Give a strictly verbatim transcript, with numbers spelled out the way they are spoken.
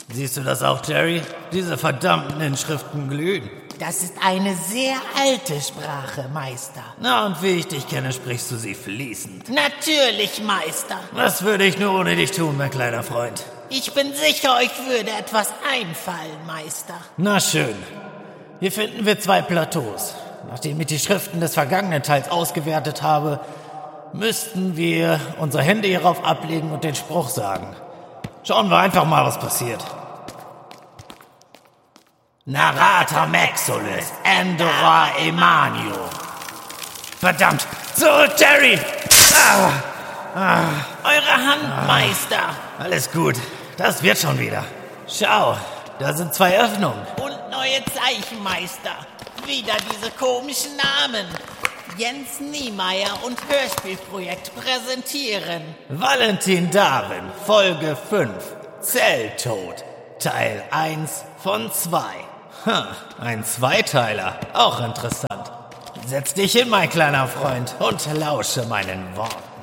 Siehst du das auch, Jerry? Diese verdammten Inschriften glühen. Das ist eine sehr alte Sprache, Meister. Na, und wie ich dich kenne, sprichst du sie fließend. Natürlich, Meister. Was würde ich nur ohne dich tun, mein kleiner Freund? Ich bin sicher, euch würde etwas einfallen, Meister. Na schön. Hier finden wir zwei Plateaus. Nachdem ich die Schriften des vergangenen Teils ausgewertet habe, müssten wir unsere Hände hierauf ablegen und den Spruch sagen. Schauen wir einfach mal, was passiert. Narrata Maxolis, Endora Emanio. Verdammt! Zurück, Jerry! Ah, ah, Eure Hand, ah, Meister! Alles gut, das wird schon wieder. Schau, da sind zwei Öffnungen. Und neue Zeichen, Meister. Wieder diese komischen Namen. Jens Niemeyer und Hörspielprojekt präsentieren. Valentin Darwin, Folge fünf. Zelltod, Teil eins von zwei. Ha, ein Zweiteiler, auch interessant. Setz dich hin, mein kleiner Freund, und lausche meinen Worten.